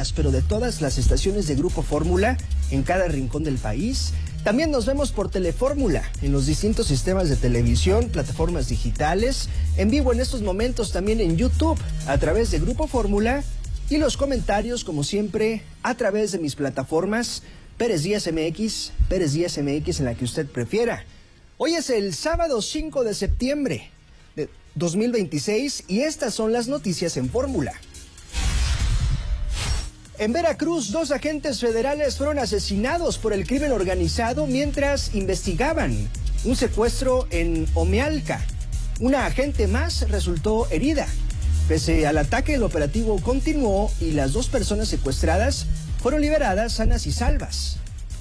pero de todas las estaciones de Grupo Fórmula en cada rincón del país. También nos vemos por Telefórmula en los distintos sistemas de televisión, plataformas digitales, en vivo en estos momentos también en YouTube a través de Grupo Fórmula y los comentarios, como siempre, a través de mis plataformas Pérez Díaz MX en la que usted prefiera. Hoy es el sábado 5 de septiembre de 2026 y estas son las noticias en Fórmula. En Veracruz, 2 agentes federales fueron asesinados por el crimen organizado mientras investigaban un secuestro en Omealca. Una agente más resultó herida. Pese al ataque, el operativo continuó y las 2 personas secuestradas fueron liberadas sanas y salvas.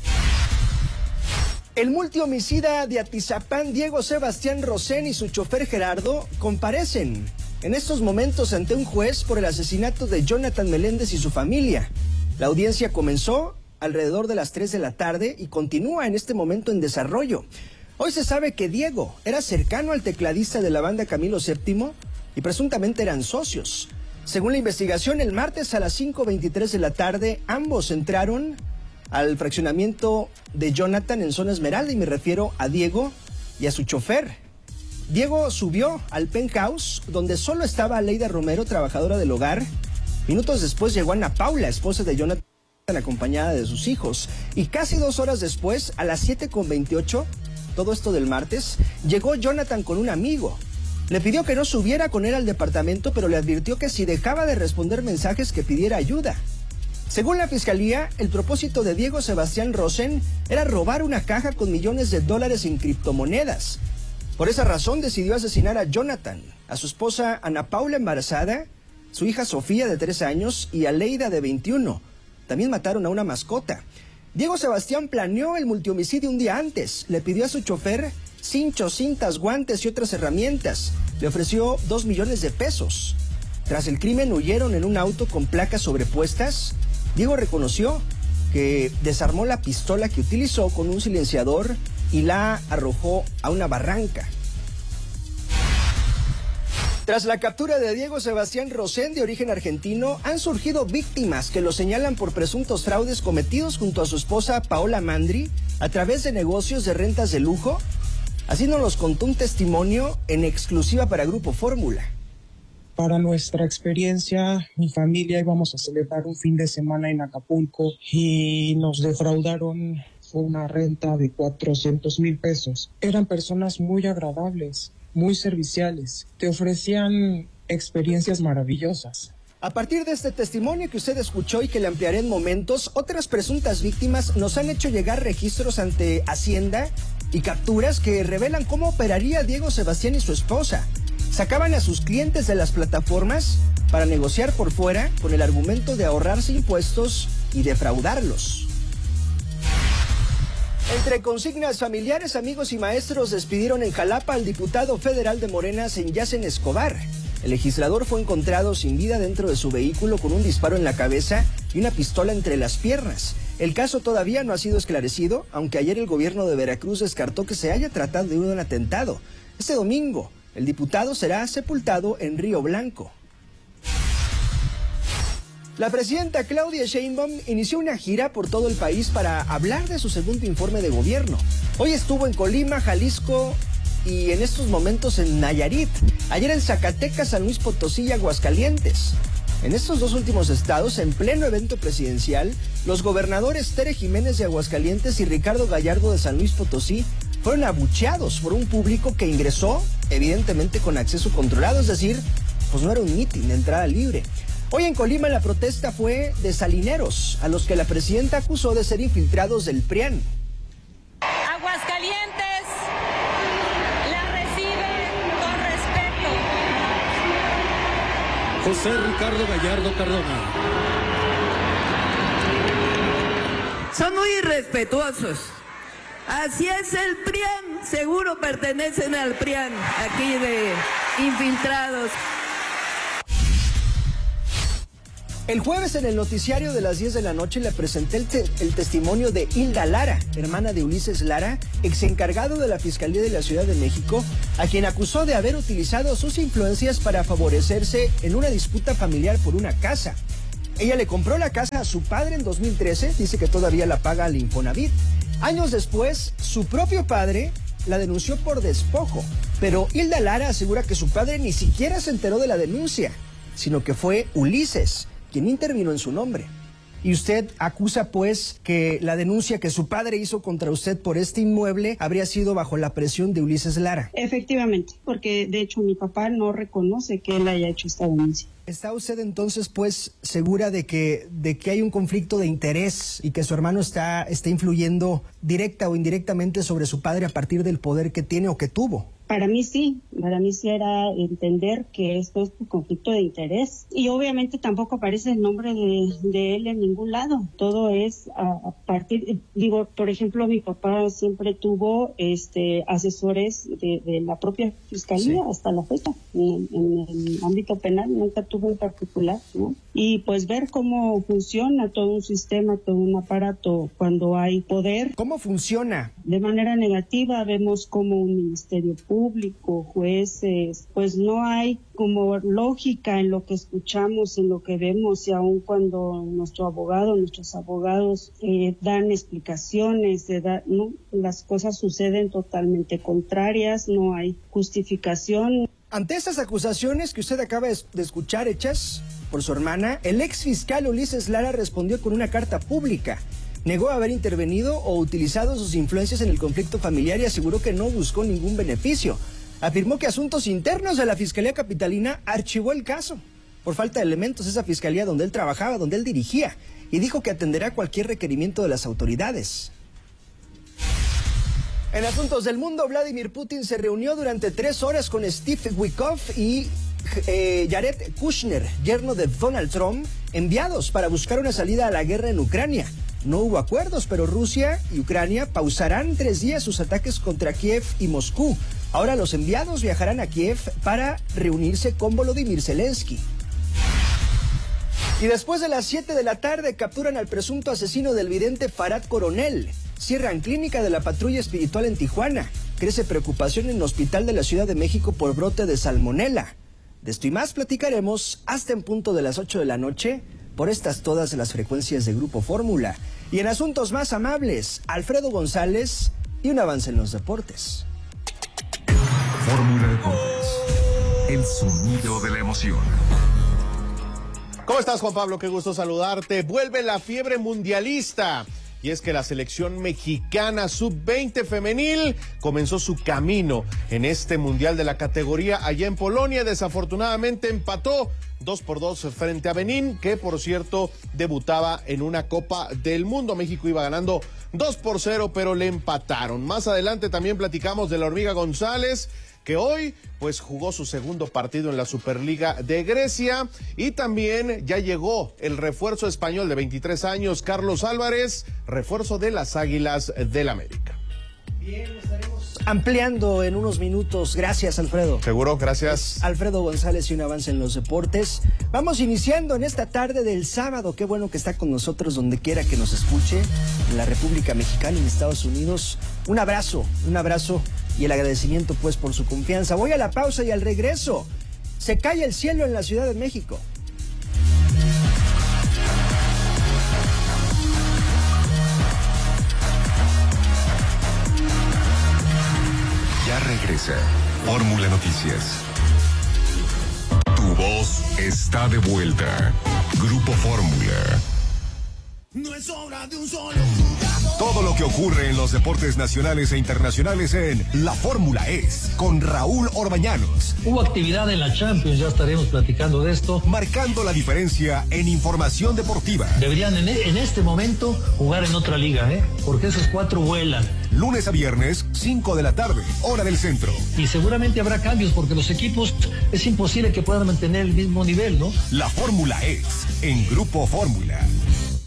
El multihomicida de Atizapán, Diego Sebastián Rosén, y su chofer Gerardo comparecen en estos momentos ante un juez por el asesinato de Jonathan Meléndez y su familia. La audiencia comenzó alrededor de las 3 de la tarde y continúa en este momento en desarrollo. Hoy se sabe que Diego era cercano al tecladista de la banda Camilo VII y presuntamente eran socios. Según la investigación, el martes a las 5:23 de la tarde, ambos entraron al fraccionamiento de Jonathan en zona Esmeralda, y me refiero a Diego y a su chofer. Diego subió al penthouse, donde solo estaba Aleida Romero, trabajadora del hogar. Minutos después llegó Ana Paula, esposa de Jonathan, acompañada de sus hijos. Y casi 2 horas después, a las 7:28, todo esto del martes, llegó Jonathan con un amigo. Le pidió que no subiera con él al departamento, pero le advirtió que si dejaba de responder mensajes, que pidiera ayuda. Según la fiscalía, el propósito de Diego Sebastián Rosén era robar una caja con millones de dólares en criptomonedas. Por esa razón decidió asesinar a Jonathan, a su esposa Ana Paula embarazada, su hija Sofía de 3 años y a Leida de 21. También mataron a una mascota. Diego Sebastián planeó el multihomicidio un día antes. Le pidió a su chofer cinchos, cintas, guantes y otras herramientas. Le ofreció 2 millones de pesos. Tras el crimen huyeron en un auto con placas sobrepuestas. Diego reconoció que desarmó la pistola que utilizó con un silenciador y la arrojó a una barranca. Tras la captura de Diego Sebastián Rosén, de origen argentino, han surgido víctimas que lo señalan por presuntos fraudes cometidos junto a su esposa Paola Mandri a través de negocios de rentas de lujo. Así nos los contó un testimonio en exclusiva para Grupo Fórmula. Para nuestra experiencia, mi familia íbamos a celebrar un fin de semana en Acapulco y nos defraudaron una renta de 400,000 pesos. Eran personas muy agradables, muy serviciales. Te ofrecían experiencias maravillosas. A partir de este testimonio que usted escuchó y que le ampliaré en momentos, otras presuntas víctimas nos han hecho llegar registros ante Hacienda y capturas que revelan cómo operaría Diego Sebastián y su esposa. Sacaban a sus clientes de las plataformas para negociar por fuera con el argumento de ahorrarse impuestos y defraudarlos. Entre consignas, familiares, amigos y maestros despidieron en Jalapa al diputado federal de Morena, Senyacen Escobar. El legislador fue encontrado sin vida dentro de su vehículo con un disparo en la cabeza y una pistola entre las piernas. El caso todavía no ha sido esclarecido, aunque ayer el gobierno de Veracruz descartó que se haya tratado de un atentado. Este domingo, el diputado será sepultado en Río Blanco. La presidenta Claudia Sheinbaum inició una gira por todo el país para hablar de su segundo informe de gobierno. Hoy estuvo en Colima, Jalisco y en estos momentos en Nayarit. Ayer en Zacatecas, San Luis Potosí y Aguascalientes. En estos 2 últimos estados, en pleno evento presidencial, los gobernadores Tere Jiménez de Aguascalientes y Ricardo Gallardo de San Luis Potosí fueron abucheados por un público que ingresó, evidentemente con acceso controlado, es decir, pues no era un mitin de entrada libre. Hoy en Colima la protesta fue de salineros, a los que la presidenta acusó de ser infiltrados del PRIAN. Aguascalientes la recibe con respeto. José Ricardo Gallardo Cardona. Son muy irrespetuosos. Así es el PRIAN, seguro pertenecen al PRIAN, aquí de infiltrados. El jueves en el noticiario de las 10 de la noche le presenté el testimonio de Hilda Lara, hermana de Ulises Lara, ex encargado de la Fiscalía de la Ciudad de México, a quien acusó de haber utilizado sus influencias para favorecerse en una disputa familiar por una casa. Ella le compró la casa a su padre en 2013, dice que todavía la paga al Infonavit. Años después, su propio padre la denunció por despojo, pero Hilda Lara asegura que su padre ni siquiera se enteró de la denuncia, sino que fue Ulises quien intervino en su nombre. Y usted acusa, pues, que la denuncia que su padre hizo contra usted por este inmueble habría sido bajo la presión de Ulises Lara. Efectivamente, porque de hecho mi papá no reconoce que él haya hecho esta denuncia. ¿Está usted entonces, pues, segura de que hay un conflicto de interés y que su hermano está influyendo directa o indirectamente sobre su padre a partir del poder que tiene o que tuvo? Para mí sí era entender que esto es un conflicto de interés y obviamente tampoco aparece el nombre de él en ningún lado. Todo es a partir, por ejemplo, mi papá siempre tuvo asesores de la propia fiscalía, sí, hasta la fecha, en el ámbito penal, nunca tuvo un particular, ¿no? Y pues ver cómo funciona todo un sistema, todo un aparato cuando hay poder. ¿Cómo funciona? De manera negativa vemos como un ministerio público, jueces, pues no hay como lógica en lo que escuchamos, en lo que vemos, y aun cuando nuestros abogados dan explicaciones, ¿no? Las cosas suceden totalmente contrarias, no hay justificación. Ante estas acusaciones que usted acaba de escuchar hechas por su hermana, el ex fiscal Ulises Lara respondió con una carta pública. Negó haber intervenido o utilizado sus influencias en el conflicto familiar y aseguró que no buscó ningún beneficio. Afirmó que Asuntos Internos de la Fiscalía Capitalina archivó el caso por falta de elementos esa fiscalía donde él trabajaba, donde él dirigía, y dijo que atenderá cualquier requerimiento de las autoridades. En asuntos del mundo, Vladimir Putin se reunió durante 3 horas con Steve Witkoff y Jared Kushner, yerno de Donald Trump, enviados para buscar una salida a la guerra en Ucrania. No hubo acuerdos, pero Rusia y Ucrania pausarán 3 días sus ataques contra Kiev y Moscú. Ahora los enviados viajarán a Kiev para reunirse con Volodymyr Zelensky. Y después de las 7 de la tarde capturan al presunto asesino del vidente Farad Coronel. Cierran clínica de la patrulla espiritual en Tijuana. Crece preocupación en el hospital de la Ciudad de México por brote de salmonela. De esto y más platicaremos hasta en punto de las 8 de la noche por estas todas las frecuencias de Grupo Fórmula. Y en asuntos más amables, Alfredo González y un avance en los deportes. Fórmula Deportes, el sonido de la emoción. ¿Cómo estás, Juan Pablo? Qué gusto saludarte. Vuelve la fiebre mundialista. Y es que la selección mexicana sub-20 femenil comenzó su camino en este mundial de la categoría allá en Polonia. Desafortunadamente empató 2-2 frente a Benín, que por cierto debutaba en una Copa del Mundo. México iba ganando 2-0, pero le empataron. Más adelante también platicamos de la Hormiga González, que hoy pues jugó su segundo partido en la Superliga de Grecia, y también ya llegó el refuerzo español de 23 años, Carlos Álvarez, refuerzo de las Águilas del América. Bien, estaremos ampliando en unos minutos. Gracias, Alfredo. Seguro, gracias. Alfredo González y un avance en los deportes. Vamos iniciando en esta tarde del sábado. Qué bueno que está con nosotros donde quiera que nos escuche, en la República Mexicana, en Estados Unidos. Un abrazo y el agradecimiento pues por su confianza. Voy a la pausa y al regreso. Se cae el cielo en la Ciudad de México. Ya regresa Fórmula Noticias. Tu voz está de vuelta. Grupo Fórmula. No es obra de un solo jugador. Todo lo que ocurre en los deportes nacionales e internacionales en La Fórmula Es, con Raúl Orbañanos. Hubo actividad en la Champions, ya estaremos platicando de esto. Marcando la diferencia en información deportiva. Deberían en este momento jugar en otra liga, porque esos 4 vuelan. Lunes a viernes, 5 de la tarde, hora del centro. Y seguramente habrá cambios porque los equipos es imposible que puedan mantener el mismo nivel, ¿no? La Fórmula Es, en Grupo Fórmula.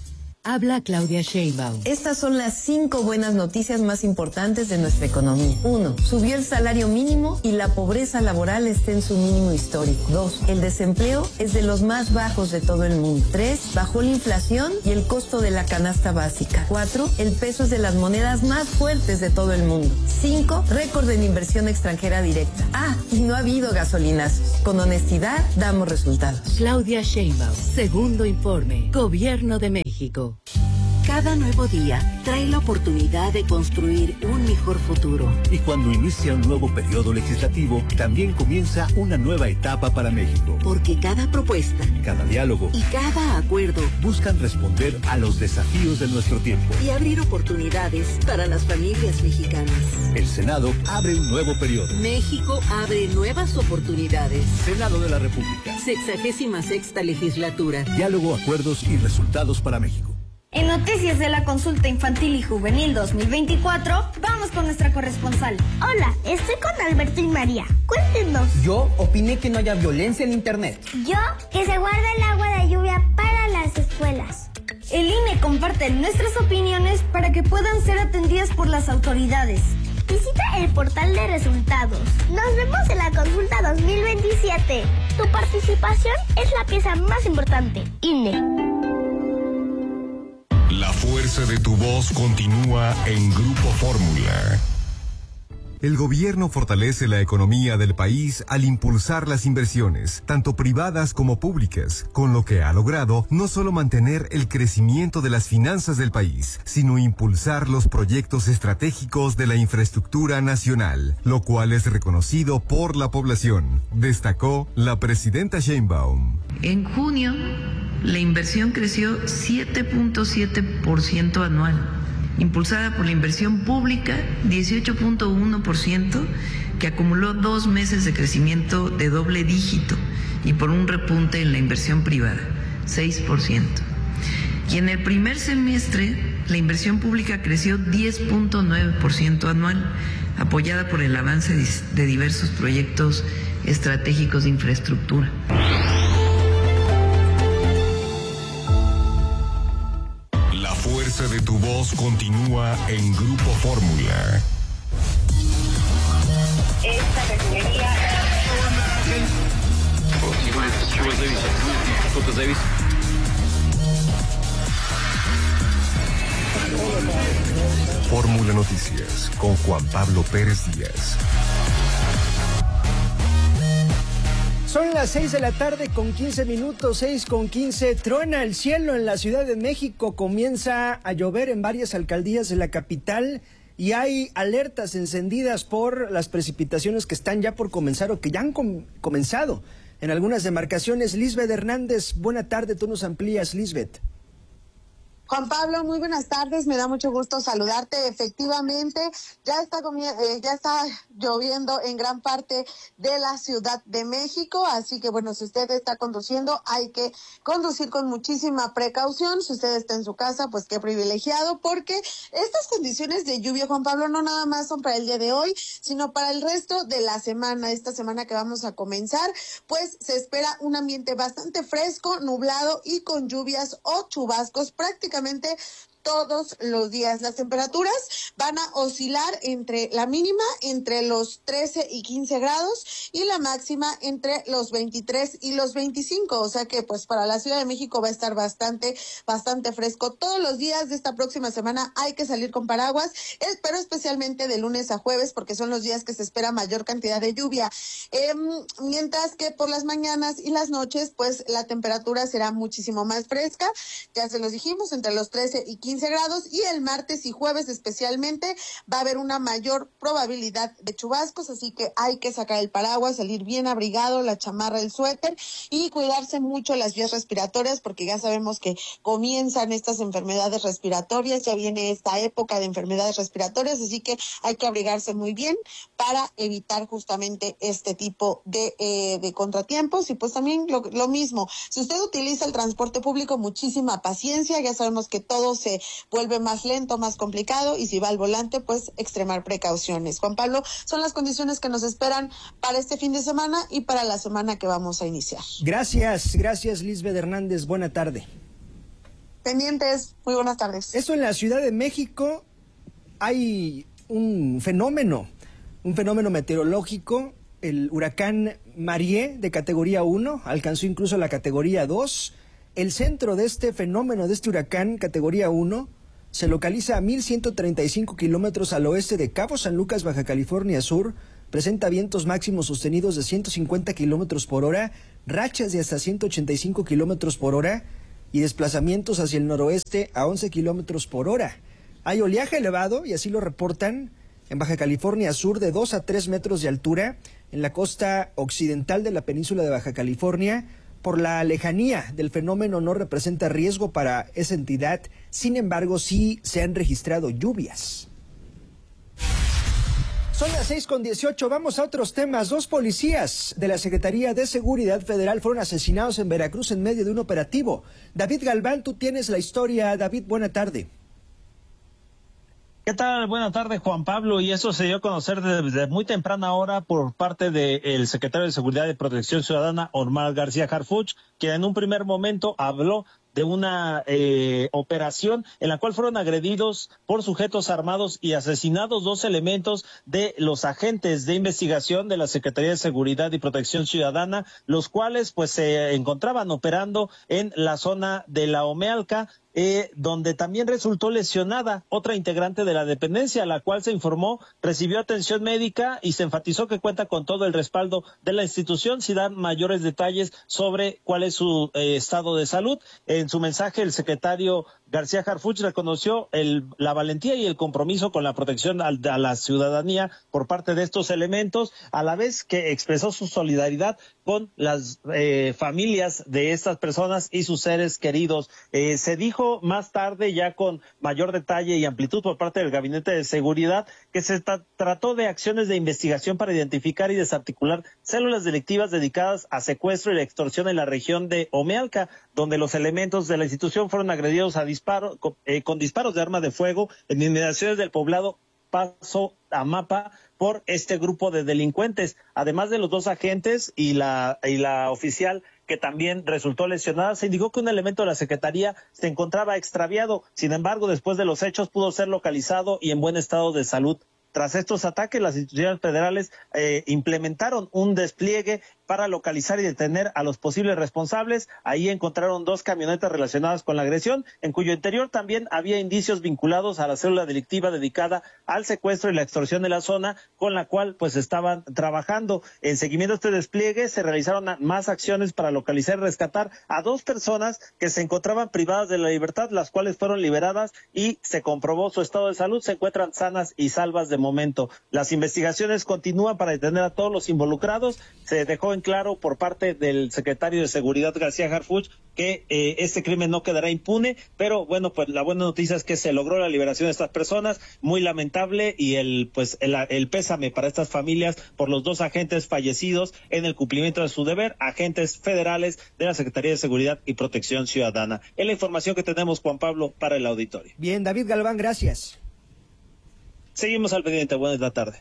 Habla Claudia Sheinbaum. Estas son las 5 buenas noticias más importantes de nuestra economía. 1. Subió el salario mínimo y la pobreza laboral está en su mínimo histórico. 2. El desempleo es de los más bajos de todo el mundo. 3. Bajó la inflación y el costo de la canasta básica. 4. El peso es de las monedas más fuertes de todo el mundo. 5. Récord en inversión extranjera directa. Y no ha habido gasolinazos. Con honestidad damos resultados. Claudia Sheinbaum. Segundo informe. Gobierno de México. Cada nuevo día trae la oportunidad de construir un mejor futuro. Y cuando inicia un nuevo periodo legislativo, también comienza una nueva etapa para México. Porque cada propuesta, cada diálogo y cada acuerdo buscan responder a los desafíos de nuestro tiempo y abrir oportunidades para las familias mexicanas. El Senado abre un nuevo periodo. México abre nuevas oportunidades. Senado de la República. 66ª legislatura. Diálogo, acuerdos y resultados para México. En noticias de la consulta infantil y juvenil 2024, vamos con nuestra corresponsal. Hola, estoy con Alberto y María. Cuéntenos. Yo opiné que no haya violencia en internet. Yo, que se guarde el agua de lluvia para las escuelas. El INE comparte nuestras opiniones para que puedan ser atendidas por las autoridades. Visita el portal de resultados. Nos vemos en la consulta 2027. Tu participación es la pieza más importante. INE. La fuerza de tu voz continúa en Grupo Fórmula. El gobierno fortalece la economía del país al impulsar las inversiones, tanto privadas como públicas, con lo que ha logrado no solo mantener el crecimiento de las finanzas del país, sino impulsar los proyectos estratégicos de la infraestructura nacional, lo cual es reconocido por la población, destacó la presidenta Sheinbaum. En junio, la inversión creció 7.7% anual, impulsada por la inversión pública 18.1%, que acumuló 2 meses de crecimiento de doble dígito, y por un repunte en la inversión privada, 6%. Y en el primer semestre, la inversión pública creció 10.9% anual, apoyada por el avance de diversos proyectos estratégicos de infraestructura. La fuerza de tu voz continúa en Grupo Fórmula. Esta refinería... Fórmula Noticias con Juan Pablo Pérez Díaz. Son las 6 de la tarde con 15 minutos, 6:15. Truena el cielo en la Ciudad de México. Comienza a llover en varias alcaldías de la capital y hay alertas encendidas por las precipitaciones que están ya por comenzar o que ya han comenzado en algunas demarcaciones. Lisbeth Hernández, buena tarde. Tú nos amplías, Lisbeth. Juan Pablo, muy buenas tardes, me da mucho gusto saludarte. Efectivamente, ya está lloviendo en gran parte de la Ciudad de México, así que bueno, si usted está conduciendo, hay que conducir con muchísima precaución. Si usted está en su casa, pues qué privilegiado, porque estas condiciones de lluvia, Juan Pablo, no nada más son para el día de hoy, sino para el resto de la semana. Esta semana que vamos a comenzar, pues se espera un ambiente bastante fresco, nublado y con lluvias o chubascos prácticamente todos los días. Las temperaturas van a oscilar entre la mínima entre los 13 y 15 grados y la máxima entre los 23 y los 25, o sea que pues para la Ciudad de México va a estar bastante fresco. Todos los días de esta próxima semana hay que salir con paraguas, pero especialmente de lunes a jueves, porque son los días que se espera mayor cantidad de lluvia, mientras que por las mañanas y las noches pues la temperatura será muchísimo más fresca, ya se los dijimos, entre los 13 y 15 grados, y el martes y jueves especialmente va a haber una mayor probabilidad de chubascos, así que hay que sacar el paraguas, salir bien abrigado, la chamarra, el suéter, y cuidarse mucho las vías respiratorias, porque ya sabemos que comienzan estas enfermedades respiratorias, ya viene esta época de enfermedades respiratorias, así que hay que abrigarse muy bien para evitar justamente este tipo de contratiempos. Y pues también lo mismo, si usted utiliza el transporte público, muchísima paciencia, ya sabemos que todo se vuelve más lento, más complicado, y si va al volante, pues extremar precauciones. Juan Pablo, son las condiciones que nos esperan para este fin de semana y para la semana que vamos a iniciar. Gracias Lisbeth Hernández, buena tarde. Pendientes, muy buenas tardes. Esto en la Ciudad de México hay un fenómeno meteorológico. El huracán Marié de categoría 1 alcanzó incluso la categoría 2. El centro de este fenómeno, de este huracán categoría 1, se localiza a 1.135 kilómetros al oeste de Cabo San Lucas, Baja California Sur. Presenta vientos máximos sostenidos de 150 kilómetros por hora, rachas de hasta 185 kilómetros por hora y desplazamientos hacia el noroeste a 11 kilómetros por hora. Hay oleaje elevado, y así lo reportan, en Baja California Sur de 2 a 3 metros de altura, en la costa occidental de la península de Baja California. Por la lejanía del fenómeno no representa riesgo para esa entidad, sin embargo sí se han registrado lluvias. Son las 6:18, vamos a otros temas. 2 policías de la Secretaría de Seguridad Federal fueron asesinados en Veracruz en medio de un operativo. David Galván, tú tienes la historia. David, buena tarde. ¿Qué tal? Buenas tardes, Juan Pablo. Y eso se dio a conocer desde muy temprana hora por parte del secretario de Seguridad y Protección Ciudadana, Omar García Harfuch, quien en un primer momento habló de una operación en la cual fueron agredidos por sujetos armados y asesinados 2 elementos de los agentes de investigación de la Secretaría de Seguridad y Protección Ciudadana, los cuales pues se encontraban operando en la zona de la Omealca, donde también resultó lesionada otra integrante de la dependencia, la cual se informó recibió atención médica y se enfatizó que cuenta con todo el respaldo de la institución. Si dan mayores detalles sobre cuál es su estado de salud. En su mensaje, el secretario García Harfuch reconoció la valentía y el compromiso con la protección a la ciudadanía por parte de estos elementos, a la vez que expresó su solidaridad con las familias de estas personas y sus seres queridos. Se dijo más tarde, ya con mayor detalle y amplitud por parte del Gabinete de Seguridad, que se trató de acciones de investigación para identificar y desarticular células delictivas dedicadas a secuestro y la extorsión en la región de Omealca, donde los elementos de la institución fueron agredidos con disparos de arma de fuego en inmediaciones del poblado Paso Amapa por este grupo de delincuentes. Además de los 2 agentes y la oficial que también resultó lesionada, se indicó que un elemento de la Secretaría se encontraba extraviado. Sin embargo, después de los hechos pudo ser localizado y en buen estado de salud. Tras estos ataques, las instituciones federales implementaron un despliegue para localizar y detener a los posibles responsables. Ahí encontraron 2 camionetas relacionadas con la agresión, en cuyo interior también había indicios vinculados a la célula delictiva dedicada al secuestro y la extorsión de la zona, con la cual pues estaban trabajando. En seguimiento a este despliegue se realizaron más acciones para localizar y rescatar a 2 personas que se encontraban privadas de la libertad, las cuales fueron liberadas y se comprobó su estado de salud. Se encuentran sanas y salvas de momento. Las investigaciones continúan para detener a todos los involucrados. Se dejó en claro por parte del secretario de Seguridad García Harfuch que este crimen no quedará impune, pero bueno, pues la buena noticia es que se logró la liberación de estas personas. Muy lamentable, y el pésame para estas familias por los 2 agentes fallecidos en el cumplimiento de su deber, agentes federales de la Secretaría de Seguridad y Protección Ciudadana. Es la información que tenemos, Juan Pablo, para el auditorio. Bien, David Galván, gracias. Seguimos al pendiente. Buenas tardes.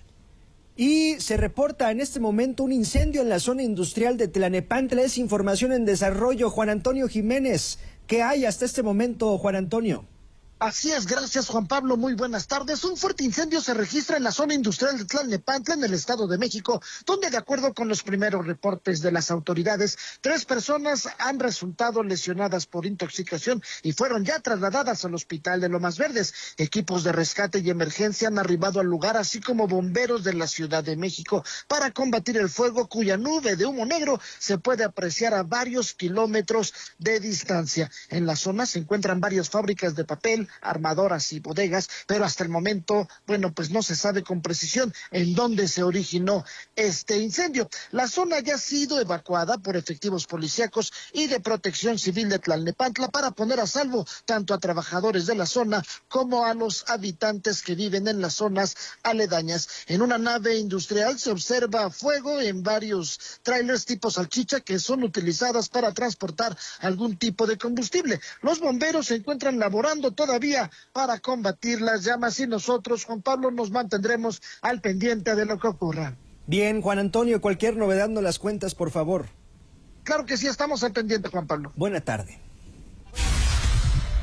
Y se reporta en este momento un incendio en la zona industrial de Tlalnepantla. Es información en desarrollo. Juan Antonio Jiménez, ¿qué hay hasta este momento, Juan Antonio? Así es, gracias Juan Pablo, muy buenas tardes. Un fuerte incendio se registra en la zona industrial de Tlalnepantla, en el Estado de México, donde de acuerdo con los primeros reportes de las autoridades, 3 personas han resultado lesionadas por intoxicación y fueron ya trasladadas al hospital de Lomas Verdes. Equipos de rescate y emergencia han arribado al lugar, así como bomberos de la Ciudad de México, para combatir el fuego, cuya nube de humo negro se puede apreciar a varios kilómetros de distancia. En la zona se encuentran varias fábricas de papel, armadoras y bodegas, pero hasta el momento, bueno, pues no se sabe con precisión en dónde se originó este incendio. La zona ya ha sido evacuada por efectivos policíacos y de protección civil de Tlalnepantla para poner a salvo tanto a trabajadores de la zona como a los habitantes que viven en las zonas aledañas. En una nave industrial se observa fuego en varios trailers tipo salchicha que son utilizadas para transportar algún tipo de combustible. Los bomberos se encuentran laborando todavía para combatir las llamas y nosotros, Juan Pablo, nos mantendremos al pendiente de lo que ocurra. Bien, Juan Antonio, cualquier novedad nos las cuentas, por favor. Claro que sí, estamos al pendiente, Juan Pablo. Buena tarde.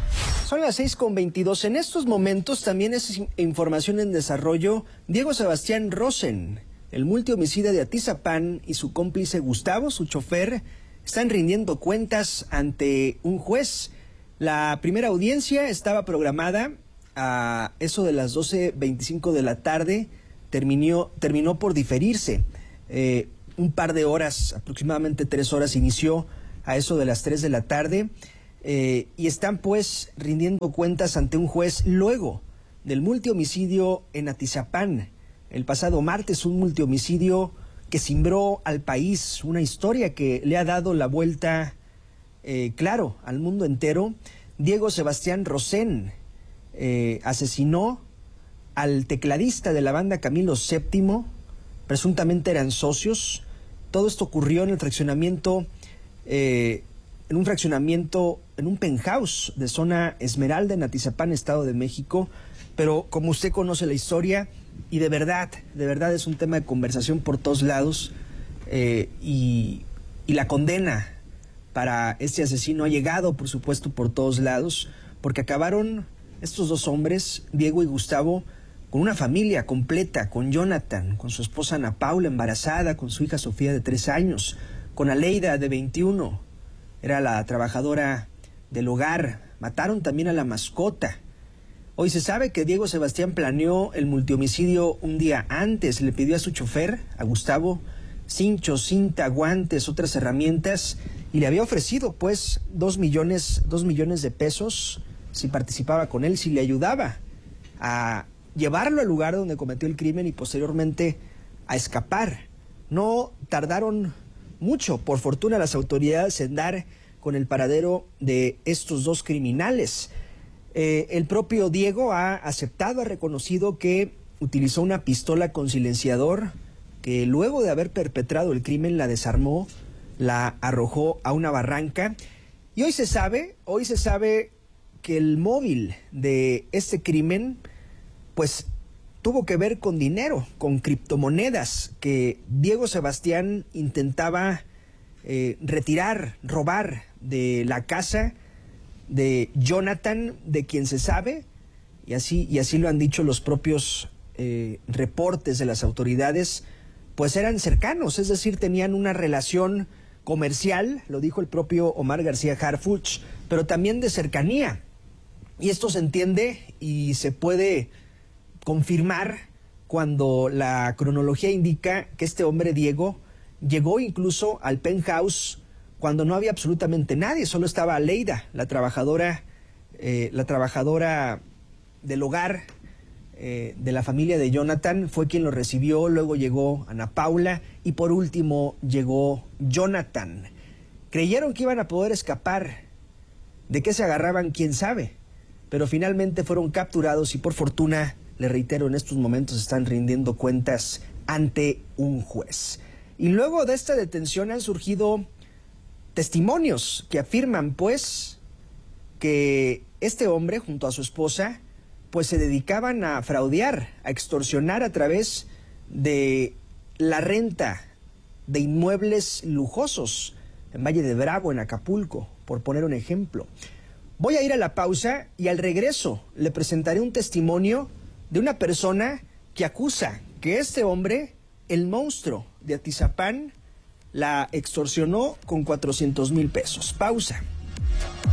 Son las 6:22. En estos momentos también es información en desarrollo. Diego Sebastián Rosen, el multihomicida de Atizapán, y su cómplice Gustavo, su chofer, están rindiendo cuentas ante un juez. La primera audiencia estaba programada a eso de las 12:25 de la tarde. Terminó por diferirse. Un par de horas, aproximadamente 3 horas, inició a eso de las 3 de la tarde. Y están pues rindiendo cuentas ante un juez luego del multihomicidio en Atizapán. El pasado martes, un multihomicidio que cimbró al país, una historia que le ha dado la vuelta, claro, al mundo entero. Diego Sebastián Rosen asesinó al tecladista de la banda Camilo VII, presuntamente eran socios. Todo esto ocurrió en el fraccionamiento, en un penthouse de zona Esmeralda en Atizapán, Estado de México. Pero como usted conoce la historia, y de verdad es un tema de conversación por todos lados, y la condena para este asesino ha llegado, por supuesto, por todos lados, porque acabaron estos dos hombres, Diego y Gustavo, con una familia completa, con Jonathan, con su esposa Ana Paula embarazada, con su hija Sofía de 3 años, con Aleida de 21, era la trabajadora del hogar. Mataron también a la mascota. Hoy se sabe que Diego Sebastián planeó el multihomicidio un día antes. Le pidió a su chofer, a Gustavo, cinchos, cinta, guantes, otras herramientas, y le había ofrecido pues 2 millones de pesos si participaba con él, si le ayudaba a llevarlo al lugar donde cometió el crimen y posteriormente a escapar. No tardaron mucho, por fortuna, las autoridades en dar con el paradero de estos dos criminales. El propio Diego ha aceptado, ha reconocido que utilizó una pistola con silenciador, que luego de haber perpetrado el crimen la desarmó, la arrojó a una barranca. Y hoy se sabe que el móvil de este crimen pues tuvo que ver con dinero, con criptomonedas que Diego Sebastián intentaba robar de la casa de Jonathan, de quien se sabe, y así lo han dicho los propios reportes de las autoridades, pues eran cercanos, es decir, tenían una relación comercial, lo dijo el propio Omar García Harfuch, pero también de cercanía. Y esto se entiende y se puede confirmar cuando la cronología indica que este hombre, Diego, llegó incluso al penthouse cuando no había absolutamente nadie, solo estaba Aleida, la trabajadora del hogar de la familia de Jonathan, fue quien lo recibió. Luego llegó Ana Paula y por último llegó Jonathan. Creyeron que iban a poder escapar. ¿De qué se agarraban? ¿Quién sabe? Pero finalmente fueron capturados y por fortuna, le reitero, en estos momentos están rindiendo cuentas ante un juez. Y luego de esta detención han surgido testimonios que afirman pues que este hombre junto a su esposa pues se dedicaban a fraudear, a extorsionar a través de la renta de inmuebles lujosos en Valle de Bravo, en Acapulco, por poner un ejemplo. Voy a ir a la pausa y al regreso le presentaré un testimonio de una persona que acusa que este hombre, el monstruo de Atizapán, la extorsionó con 400,000 pesos. Pausa.